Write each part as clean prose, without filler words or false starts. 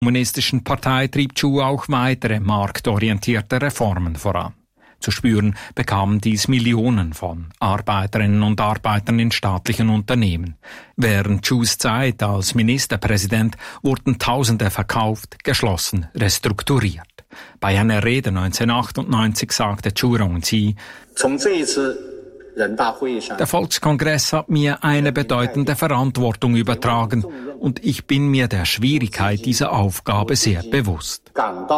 Kommunistischen Partei trieb Chu auch weitere marktorientierte Reformen voran. Zu spüren bekamen dies Millionen von Arbeiterinnen und Arbeitern in staatlichen Unternehmen. Während Chus Zeit als Ministerpräsident wurden Tausende verkauft, geschlossen, restrukturiert. Bei einer Rede 1998 sagte Chu Rongji: Der Volkskongress hat mir eine bedeutende Verantwortung übertragen und ich bin mir der Schwierigkeit dieser Aufgabe sehr bewusst.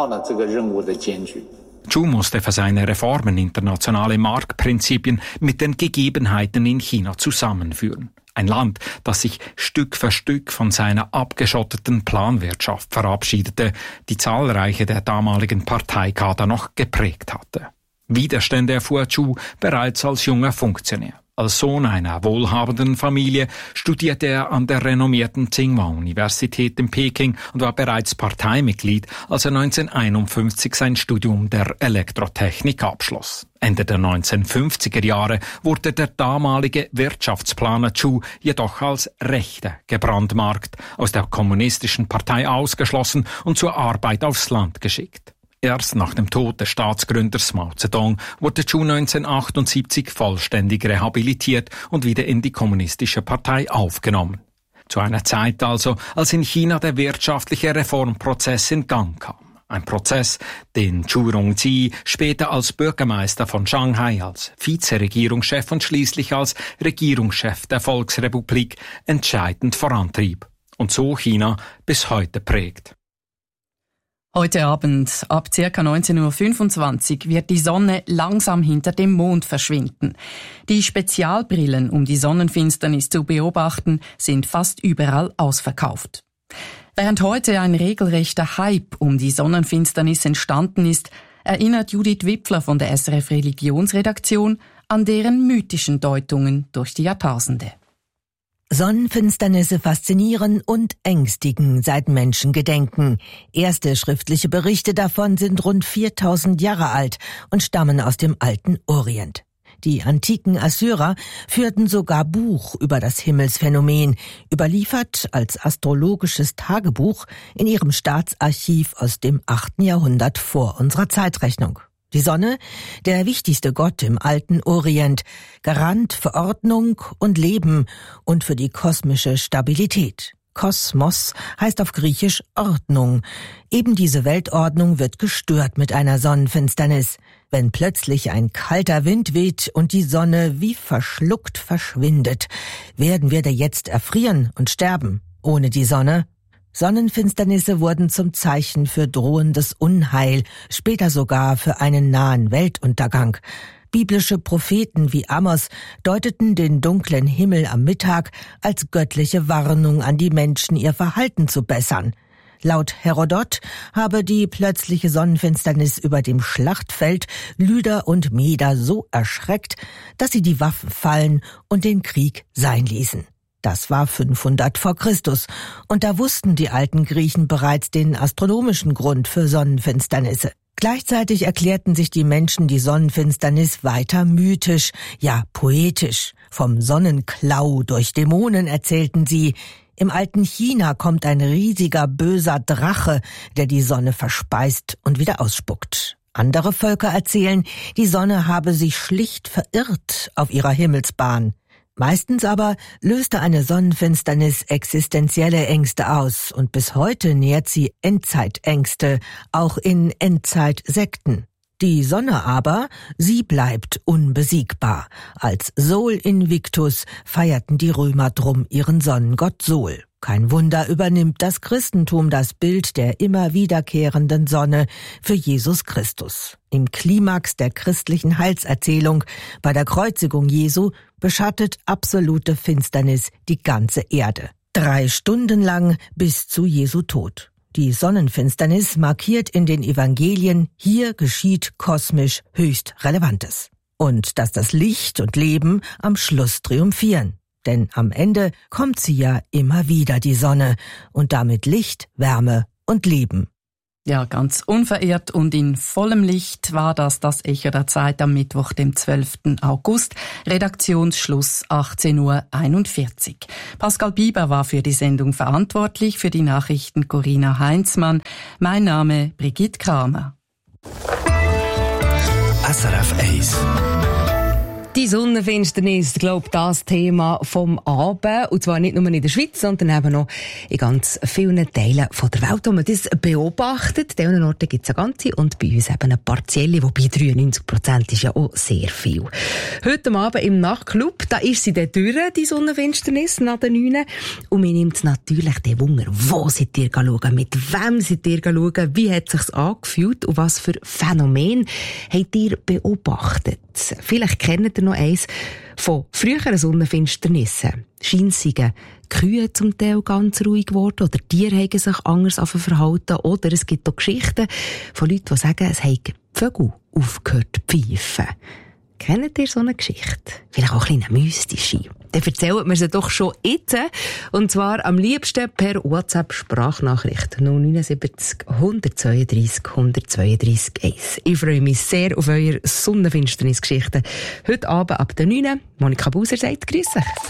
Chu musste für seine Reformen internationale Marktprinzipien mit den Gegebenheiten in China zusammenführen. Ein Land, das sich Stück für Stück von seiner abgeschotteten Planwirtschaft verabschiedete, die zahlreiche der damaligen Parteikader noch geprägt hatte. Widerstände erfuhr Chu bereits als junger Funktionär. Als Sohn einer wohlhabenden Familie studierte er an der renommierten Tsinghua-Universität in Peking und war bereits Parteimitglied, als er 1951 sein Studium der Elektrotechnik abschloss. Ende der 1950er Jahre wurde der damalige Wirtschaftsplaner Chu jedoch als Rechter gebrandmarkt, aus der kommunistischen Partei ausgeschlossen und zur Arbeit aufs Land geschickt. Erst nach dem Tod des Staatsgründers Mao Zedong wurde Chu 1978 vollständig rehabilitiert und wieder in die kommunistische Partei aufgenommen. Zu einer Zeit also, als in China der wirtschaftliche Reformprozess in Gang kam. Ein Prozess, den Chu Rongji später als Bürgermeister von Shanghai, als Vizeregierungschef und schließlich als Regierungschef der Volksrepublik entscheidend vorantrieb und so China bis heute prägt. Heute Abend ab ca. 19.25 Uhr wird die Sonne langsam hinter dem Mond verschwinden. Die Spezialbrillen, um die Sonnenfinsternis zu beobachten, sind fast überall ausverkauft. Während heute ein regelrechter Hype um die Sonnenfinsternis entstanden ist, erinnert Judith Wipfler von der SRF Religionsredaktion an deren mythischen Deutungen durch die Jahrtausende. Sonnenfinsternisse faszinieren und ängstigen, seit Menschen gedenken. Erste schriftliche Berichte davon sind rund 4000 Jahre alt und stammen aus dem alten Orient. Die antiken Assyrer führten sogar Buch über das Himmelsphänomen, überliefert als astrologisches Tagebuch in ihrem Staatsarchiv aus dem 8. Jahrhundert vor unserer Zeitrechnung. Die Sonne, der wichtigste Gott im alten Orient, Garant für Ordnung und Leben und für die kosmische Stabilität. Kosmos heißt auf Griechisch Ordnung. Eben diese Weltordnung wird gestört mit einer Sonnenfinsternis. Wenn plötzlich ein kalter Wind weht und die Sonne wie verschluckt verschwindet, werden wir da jetzt erfrieren und sterben. Ohne die Sonne? Sonnenfinsternisse wurden zum Zeichen für drohendes Unheil, später sogar für einen nahen Weltuntergang. Biblische Propheten wie Amos deuteten den dunklen Himmel am Mittag als göttliche Warnung an die Menschen, ihr Verhalten zu bessern. Laut Herodot habe die plötzliche Sonnenfinsternis über dem Schlachtfeld Lyder und Meder so erschreckt, dass sie die Waffen fallen und den Krieg sein ließen. Das war 500 vor Christus und da wussten die alten Griechen bereits den astronomischen Grund für Sonnenfinsternisse. Gleichzeitig erklärten sich die Menschen die Sonnenfinsternis weiter mythisch, ja poetisch. Vom Sonnenklau durch Dämonen erzählten sie. Im alten China kommt ein riesiger böser Drache, der die Sonne verspeist und wieder ausspuckt. Andere Völker erzählen, die Sonne habe sich schlicht verirrt auf ihrer Himmelsbahn. Meistens aber löste eine Sonnenfinsternis existenzielle Ängste aus und bis heute nährt sie Endzeitängste, auch in Endzeitsekten. Die Sonne aber, sie bleibt unbesiegbar. Als Sol Invictus feierten die Römer drum ihren Sonnengott Sol. Kein Wunder, übernimmt das Christentum das Bild der immer wiederkehrenden Sonne für Jesus Christus. Im Klimax der christlichen Heilserzählung bei der Kreuzigung Jesu beschattet absolute Finsternis die ganze Erde. 3 Stunden lang bis zu Jesu Tod. Die Sonnenfinsternis markiert in den Evangelien, hier geschieht kosmisch höchst Relevantes. Und dass das Licht und Leben am Schluss triumphieren. Denn am Ende kommt sie ja immer wieder, die Sonne, und damit Licht, Wärme und Leben. Ja, ganz unverirrt und in vollem Licht war das Echo der Zeit am Mittwoch, dem 12. August. Redaktionsschluss 18.41 Uhr. Pascal Bieber war für die Sendung verantwortlich, für die Nachrichten Corinna Heinzmann. Mein Name Brigitte Kramer. SRF 1. Die Sonnenfinsternis, glaube ich, das Thema vom Abend. Und zwar nicht nur in der Schweiz, sondern eben noch in ganz vielen Teilen der Welt, wo man das beobachtet. An diesen Orten gibt es eine ganze und bei uns eben eine partielle, wobei 93% ist ja auch sehr viel. Heute Abend im Nachtclub, da ist sie dann durch, die Sonnenfinsternis, nach den 9. Und mir nimmt natürlich den Wunder, wo seid ihr schauen, mit wem seid ihr schauen, wie hat es sich angefühlt und was für Phänomene habt ihr beobachtet? Vielleicht kennt ihr noch eins von früheren Sonnenfinsternissen. Scheint seien Kühe zum Teil ganz ruhig geworden oder Tiere haben sich anders verhalten. Oder es gibt auch Geschichten von Leuten, die sagen, es haben Vögel aufgehört zu pfeifen. Kennt ihr so eine Geschichte? Vielleicht auch ein bisschen mystische. Dann erzählt man sie doch schon jetzt. Und zwar am liebsten per WhatsApp-Sprachnachricht 079 132 132 1. Ich freue mich sehr auf eure Sonnenfinsternisgeschichten. Heute Abend ab der 9. Monika Buser sagt grüß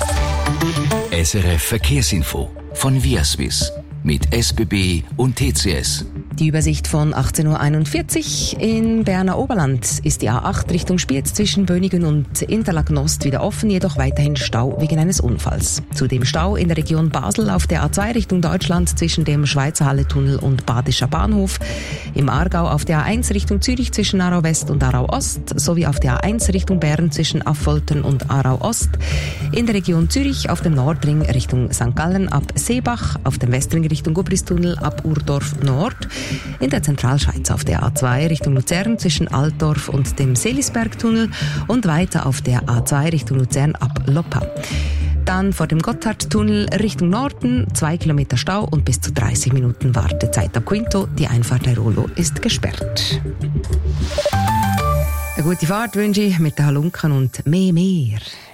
euch. SRF Verkehrsinfo von Viaswiss mit SBB und TCS. Die Übersicht von 18.41 Uhr. In Berner Oberland ist die A8 Richtung Spiez zwischen Bönigen und Interlaken Ost wieder offen, jedoch weiterhin Stau wegen eines Unfalls. Zudem Stau in der Region Basel auf der A2 Richtung Deutschland zwischen dem Schweizer Halletunnel und Badischer Bahnhof. Im Aargau auf der A1 Richtung Zürich zwischen Aarau West und Aarau Ost sowie auf der A1 Richtung Bern zwischen Affoltern und Aarau Ost. In der Region Zürich auf dem Nordring Richtung St. Gallen ab Seebach, auf dem Westring Richtung Gubristunnel ab Urdorf Nord. In der Zentralschweiz auf der A2 Richtung Luzern zwischen Altdorf und dem Seelisbergtunnel und weiter auf der A2 Richtung Luzern ab Loppa. Dann vor dem Gotthardtunnel Richtung Norden 2 Kilometer Stau und bis zu 30 Minuten Wartezeit ab Quinto. Die Einfahrt der Rollo ist gesperrt. Eine gute Fahrt wünsche ich mit den Halunken und mehr.